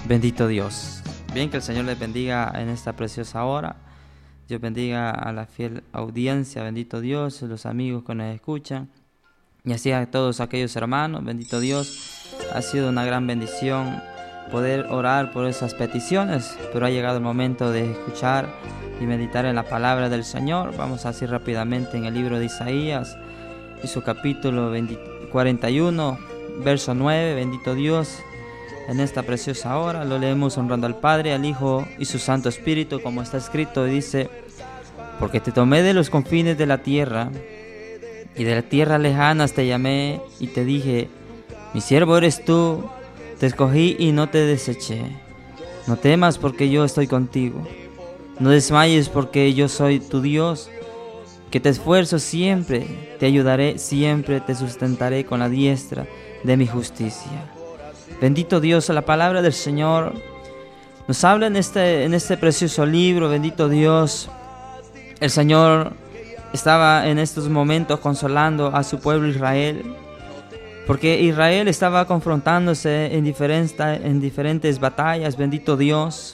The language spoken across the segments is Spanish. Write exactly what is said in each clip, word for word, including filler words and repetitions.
Bendito Dios. Bien, que el Señor les bendiga en esta preciosa hora. Dios bendiga a la fiel audiencia, bendito Dios, los amigos que nos escuchan. Y así a todos aquellos hermanos, bendito Dios. Ha sido una gran bendición poder orar por esas peticiones, pero ha llegado el momento de escuchar y meditar en la palabra del Señor. Vamos así rápidamente en el libro de Isaías y su capítulo cuarenta y uno, verso nueve, bendito Dios. En esta preciosa hora lo leemos honrando al Padre, al Hijo y su Santo Espíritu, como está escrito, y dice: porque te tomé de los confines de la tierra, y de la tierra lejanas te llamé, y te dije, mi siervo eres tú, te escogí y no te deseché. No temas, porque yo estoy contigo. No desmayes, porque yo soy tu Dios, que te esfuerzo siempre, te ayudaré siempre, te sustentaré con la diestra de mi justicia. Bendito Dios, la palabra del Señor nos habla en este, en este precioso libro. Bendito Dios, el Señor estaba en estos momentos consolando a su pueblo Israel, porque Israel estaba confrontándose en diferentes, en diferentes batallas, bendito Dios.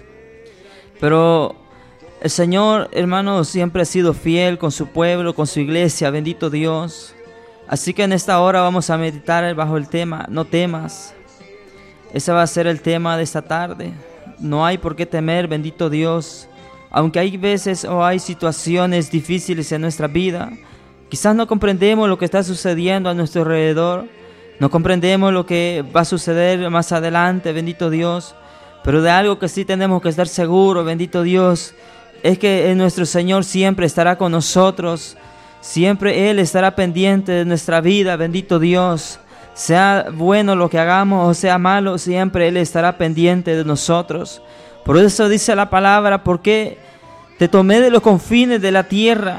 Pero el Señor, hermanos, siempre ha sido fiel con su pueblo, con su iglesia, bendito Dios. Así que en esta hora vamos a meditar bajo el tema, no temas. Ese va a ser el tema de esta tarde. No hay por qué temer, bendito Dios. Aunque hay veces o hay situaciones difíciles en nuestra vida, quizás no comprendemos lo que está sucediendo a nuestro alrededor, no comprendemos lo que va a suceder más adelante, bendito Dios. Pero de algo que sí tenemos que estar seguros, bendito Dios, es que nuestro Señor siempre estará con nosotros. Siempre Él estará pendiente de nuestra vida, bendito Dios. Sea bueno lo que hagamos o sea malo, siempre Él estará pendiente de nosotros. Por eso dice la palabra, porque te tomé de los confines de la tierra.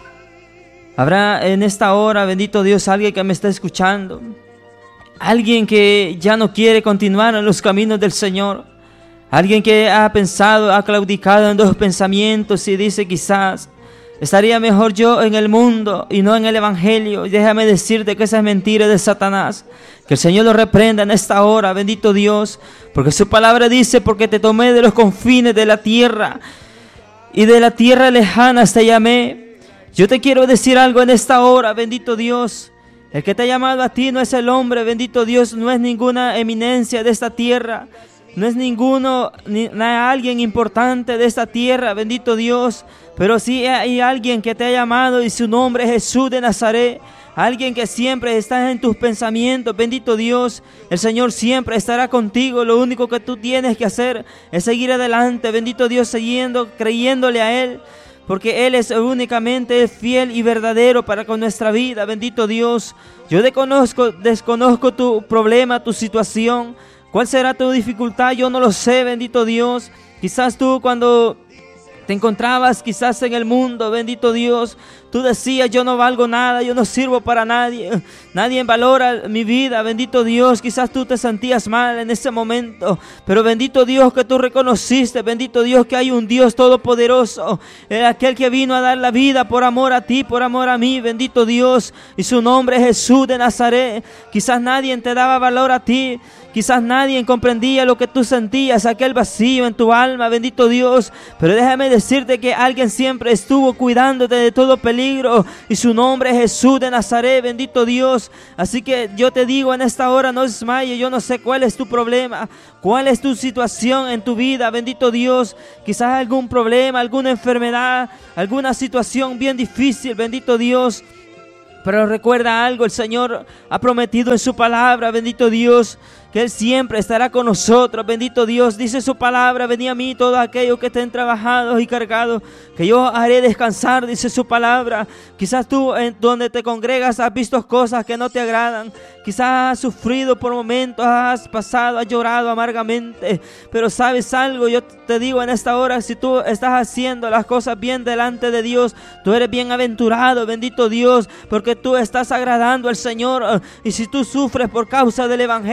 Habrá en esta hora, bendito Dios, alguien que me está escuchando, alguien que ya no quiere continuar en los caminos del Señor, alguien que ha pensado, ha claudicado en dos pensamientos y dice, quizás estaría mejor yo en el mundo y no en el evangelio. Y déjame decirte que esa es mentira de Satanás. Que el Señor lo reprenda en esta hora, bendito Dios. Porque su palabra dice, porque te tomé de los confines de la tierra, y de la tierra lejana te llamé. Yo te quiero decir algo en esta hora, bendito Dios. El que te ha llamado a ti no es el hombre, bendito Dios. No es ninguna eminencia de esta tierra. No es ninguno, ni alguien importante de esta tierra, bendito Dios. Pero sí hay alguien que te ha llamado y su nombre es Jesús de Nazaret. Alguien que siempre está en tus pensamientos, bendito Dios. El Señor siempre estará contigo. Lo único que tú tienes que hacer es seguir adelante, bendito Dios, siguiendo, creyéndole a Él. Porque Él es únicamente fiel y verdadero para con nuestra vida, bendito Dios. Yo desconozco, desconozco tu problema, tu situación. ¿Cuál será tu dificultad? Yo no lo sé, bendito Dios. Quizás tú cuando te encontrabas quizás en el mundo, bendito Dios, tú decías, yo no valgo nada, yo no sirvo para nadie, nadie valora mi vida, bendito Dios. Quizás tú te sentías mal en ese momento, pero bendito Dios que tú reconociste, bendito Dios que hay un Dios todopoderoso, aquel que vino a dar la vida por amor a ti, por amor a mí, bendito Dios, y su nombre es Jesús de Nazaret. Quizás nadie te daba valor a ti, quizás nadie comprendía lo que tú sentías, aquel vacío en tu alma, bendito Dios, pero déjame decirte que alguien siempre estuvo cuidándote de todo peligro, y su nombre es Jesús de Nazaret, bendito Dios. Así que yo te digo en esta hora, no desmayes. Yo no sé cuál es tu problema, cuál es tu situación en tu vida, bendito Dios. Quizás algún problema, alguna enfermedad, alguna situación bien difícil, bendito Dios. Pero recuerda algo, el Señor ha prometido en su palabra, bendito Dios, que Él siempre estará con nosotros, bendito Dios. Dice su palabra, venid a mí todos aquellos que estén trabajados y cargados, que yo haré descansar, dice su palabra. Quizás tú en donde te congregas has visto cosas que no te agradan. Quizás has sufrido por momentos, has pasado, has llorado amargamente. Pero sabes algo, yo te digo en esta hora, si tú estás haciendo las cosas bien delante de Dios, tú eres bienaventurado, bendito Dios, porque tú estás agradando al Señor. Y si tú sufres por causa del evangelio,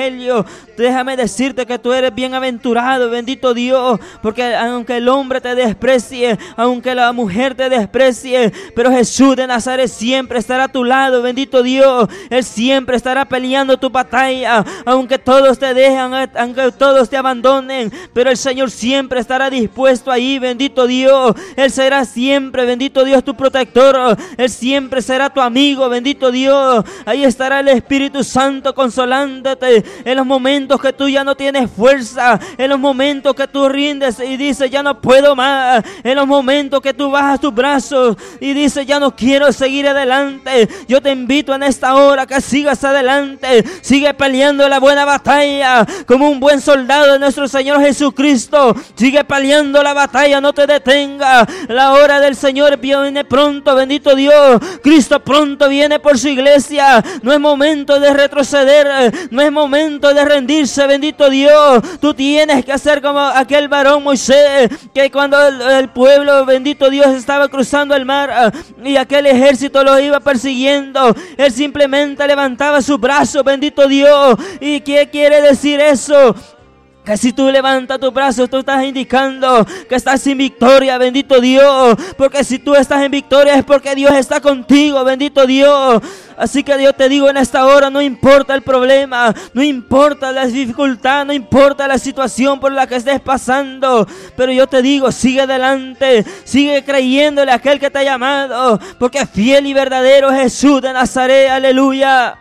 Déjame decirte que tú eres bienaventurado, bendito Dios, porque aunque el hombre te desprecie, aunque la mujer te desprecie, pero Jesús de Nazaret siempre estará a tu lado, bendito Dios. Él siempre estará peleando tu batalla, aunque todos te dejan, aunque todos te abandonen, pero el Señor siempre estará dispuesto ahí, bendito Dios. Él será siempre, bendito Dios, tu protector. Él siempre será tu amigo, bendito Dios. Ahí estará el Espíritu Santo consolándote en los momentos que tú ya no tienes fuerza, en los momentos que tú rindes y dices ya no puedo más, en los momentos que tú bajas tus brazos y dices ya no quiero seguir adelante. Yo te invito en esta hora que sigas adelante, sigue peleando la buena batalla como un buen soldado de nuestro Señor Jesucristo. Sigue peleando la batalla, no te detenga. La hora del Señor viene pronto, bendito Dios. Cristo pronto viene por su iglesia. No es momento de retroceder, no es momento de rendirse, bendito Dios. Tú tienes que hacer como aquel varón Moisés, que cuando el, el pueblo, bendito Dios, estaba cruzando el mar y aquel ejército lo iba persiguiendo, él simplemente levantaba su brazo, bendito Dios. ¿Y qué quiere decir eso? Que si tú levantas tus brazos, tú estás indicando que estás sin victoria, bendito Dios. Porque si tú estás en victoria es porque Dios está contigo, bendito Dios. Así que Dios te digo en esta hora, no importa el problema, no importa la dificultad, no importa la situación por la que estés pasando, pero yo te digo, sigue adelante, sigue creyéndole a aquel que te ha llamado, porque fiel y verdadero es Jesús de Nazaret, aleluya.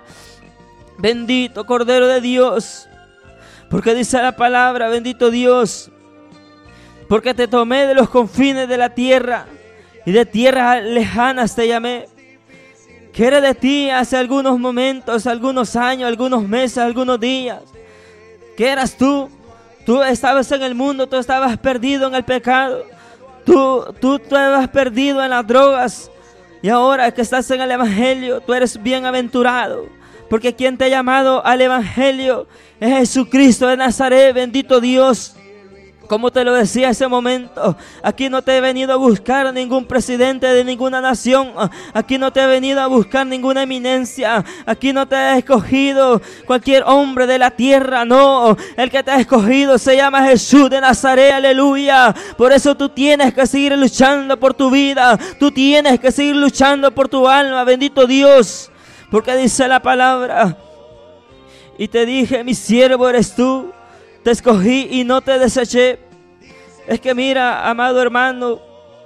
Bendito Cordero de Dios. Porque dice la palabra, bendito Dios, porque te tomé de los confines de la tierra y de tierras lejanas te llamé. Que era de ti hace algunos momentos, algunos años, algunos meses, algunos días. ¿Qué eras tú? Tú estabas en el mundo, tú estabas perdido en el pecado. Tú, tú estabas perdido en las drogas. Y ahora que estás en el Evangelio, tú eres bienaventurado. Porque quien te ha llamado al Evangelio es Jesucristo de Nazaret, bendito Dios. Como te lo decía ese momento, aquí no te he venido a buscar ningún presidente de ninguna nación. Aquí no te he venido a buscar ninguna eminencia. Aquí no te he escogido cualquier hombre de la tierra, no. El que te ha escogido se llama Jesús de Nazaret, aleluya. Por eso tú tienes que seguir luchando por tu vida. Tú tienes que seguir luchando por tu alma, bendito Dios. Porque dice la palabra, y te dije, mi siervo eres tú, te escogí y no te deseché. Es que mira, amado hermano,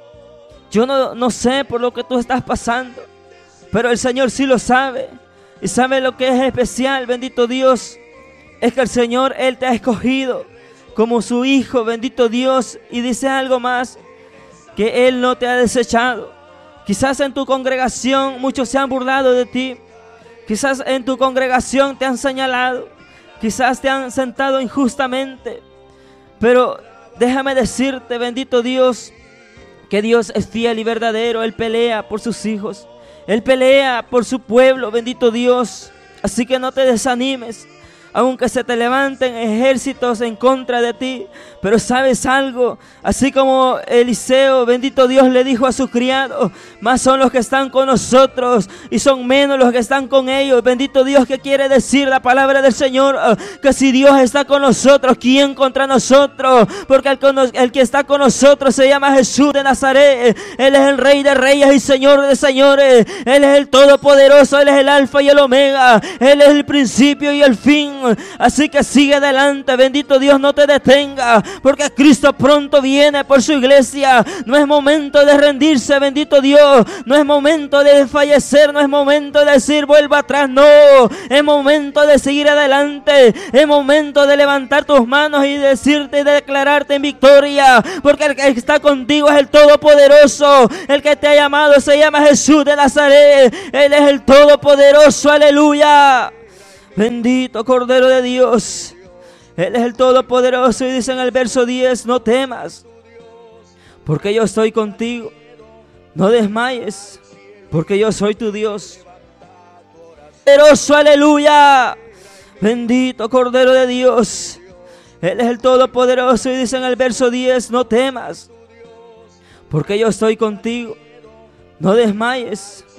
yo no, no sé por lo que tú estás pasando, pero el Señor sí lo sabe, y sabe lo que es especial, bendito Dios, es que el Señor, Él te ha escogido como su hijo, bendito Dios, y dice algo más, que Él no te ha desechado. Quizás en tu congregación muchos se han burlado de ti. Quizás en tu congregación te han señalado. Quizás te han sentado injustamente. Pero déjame decirte, bendito Dios, que Dios es fiel y verdadero. Él pelea por sus hijos. Él pelea por su pueblo, bendito Dios. Así que no te desanimes, aunque se te levanten ejércitos en contra de ti. Pero ¿sabes algo? Así como Eliseo, bendito Dios, le dijo a su criado, más son los que están con nosotros y son menos los que están con ellos. Bendito Dios, ¿qué quiere decir la palabra del Señor? Que si Dios está con nosotros, ¿quién contra nosotros? Porque el, el que está con nosotros se llama Jesús de Nazaret. Él es el Rey de Reyes y Señor de Señores. Él es el Todopoderoso, Él es el Alfa y el Omega. Él es el principio y el fin. Así que sigue adelante, bendito Dios, no te detenga, porque Cristo pronto viene por su iglesia. No es momento de rendirse, bendito Dios. No es momento de fallecer, no es momento de decir vuelva atrás, no. Es momento de seguir adelante. Es momento de levantar tus manos y decirte y declararte en victoria, porque el que está contigo es el Todopoderoso. El que te ha llamado se llama Jesús de Nazaret. Él es el Todopoderoso, aleluya. Bendito Cordero de Dios. Él es el Todopoderoso y dice en el verso diez, no temas, porque yo estoy contigo. No desmayes, porque yo soy tu Dios. Poderoso, aleluya. Bendito Cordero de Dios. Él es el Todopoderoso y dice en el verso diez, no temas, porque yo estoy contigo. No desmayes,